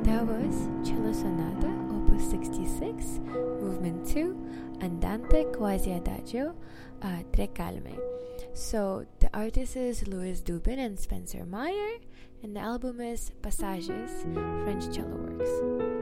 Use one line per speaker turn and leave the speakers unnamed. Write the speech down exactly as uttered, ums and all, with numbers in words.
That was Cello Sonata, Opus sixty-six, Movement two, Andante quasi adagio, uh, Tre Calme. So the artist is Louis Dubin and Spencer Meyer, and the album is Passages, French Cello Works.